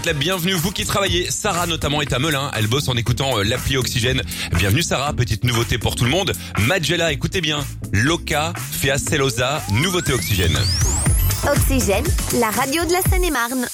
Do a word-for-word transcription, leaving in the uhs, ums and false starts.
La bienvenue, vous qui travaillez. Sarah notamment est à Melun. Elle bosse en écoutant euh, l'appli Oxygène. Bienvenue Sarah, petite nouveauté pour tout le monde. Magella, écoutez bien. Loca, Fea Celosa, nouveauté Oxygène. Oxygène, la radio de la Seine-et-Marne.